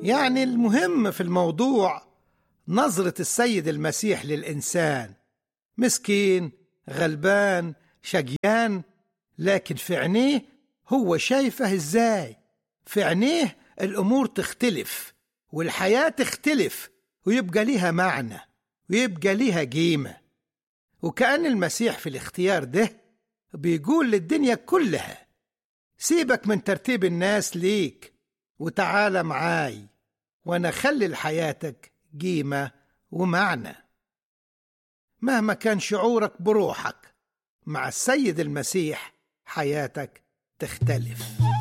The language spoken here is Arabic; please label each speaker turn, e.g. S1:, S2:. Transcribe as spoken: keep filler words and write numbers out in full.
S1: يعني المهم في الموضوع نظرة السيد المسيح للإنسان، مسكين، غلبان، شقيان، لكن في عينيه هو شايفه إزاي؟ في عينيه الأمور تختلف والحياة تختلف ويبقى ليها معنى ويبقى ليها قيمة. وكأن المسيح في الاختيار ده بيقول للدنيا كلها: سيبك من ترتيب الناس ليك وتعال معاي وأنا خلي لحياتك قيمة ومعنى. مهما كان شعورك بروحك، مع السيد المسيح حياتك تختلف.